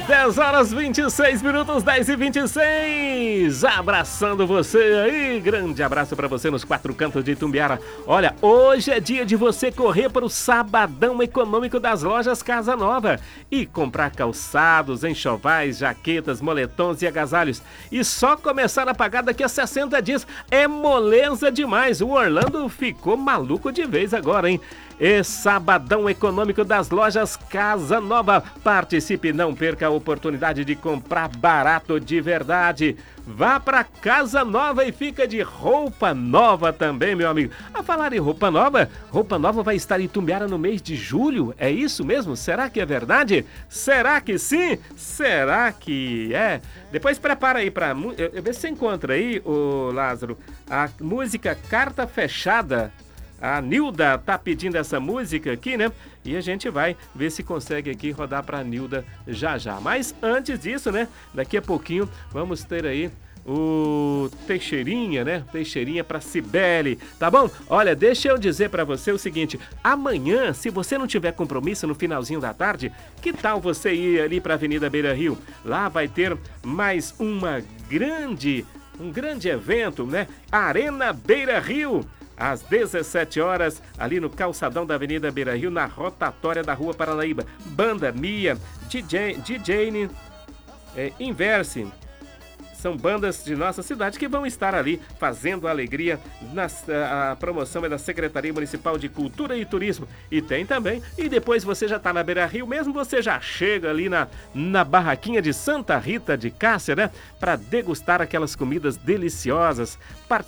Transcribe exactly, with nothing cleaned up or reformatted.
dez horas vinte e seis minutos, dez e vinte e seis. Abraçando você aí, grande abraço pra você nos quatro cantos de Itumbiara. Olha, hoje é dia de você correr para o Sabadão Econômico das Lojas Casa Nova e comprar calçados, enxovais, jaquetas, moletons e agasalhos. E só começar a pagar daqui a sessenta dias. É moleza demais. O Orlando ficou maluco de vez agora, hein? E Sabadão Econômico das Lojas Casa Nova. Participe, não perca a oportunidade de comprar barato de verdade. Vá para Casa Nova e fica de roupa nova também, meu amigo. A falar em roupa nova, roupa nova vai estar em Itumbiara no mês de julho. É isso mesmo? Será que é verdade? Será que sim? Será que é? Depois prepara aí para ver se você encontra aí, ô Lázaro, a música Carta Fechada. A Nilda tá pedindo essa música aqui, né? E a gente vai ver se consegue aqui rodar pra Nilda já já. Mas antes disso, né? Daqui a pouquinho vamos ter aí o Teixeirinha, né? Teixeirinha pra Cibele, tá bom? Olha, deixa eu dizer pra você o seguinte. Amanhã, se você não tiver compromisso no finalzinho da tarde, que tal você ir ali pra Avenida Beira Rio? Lá vai ter mais uma grande, um grande evento, né? Arena Beira Rio. Às dezessete horas, ali no calçadão da Avenida Beira Rio, na rotatória da Rua Paranaíba. Banda Mia, D J, D J é, Inverse. São bandas de nossa cidade que vão estar ali fazendo alegria. Na, a promoção é da Secretaria Municipal de Cultura e Turismo. E tem também. E depois você já está na Beira Rio mesmo, você já chega ali na, na barraquinha de Santa Rita de Cássia, né? Para degustar aquelas comidas deliciosas.